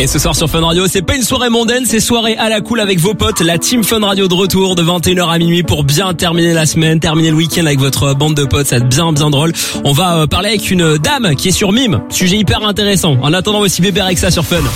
Et ce soir sur Fun Radio, c'est pas une soirée mondaine, c'est soirée à la cool avec vos potes, la team Fun Radio de retour de 21h à minuit pour bien terminer la semaine, terminer le week-end avec votre bande de potes, ça va être bien drôle. On va parler avec une dame qui est sur Mime, sujet hyper intéressant. En attendant, aussi Bébé Rexa sur Fun.